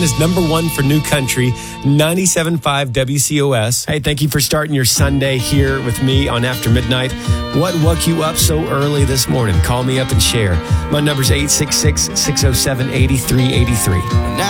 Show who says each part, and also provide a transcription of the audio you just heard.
Speaker 1: is number one for New Country, 97.5 WCOS. Hey, thank you for starting your Sunday here with me on After Midnight. What woke you up so early this morning? Call me up and share. My number's 866-607-8383.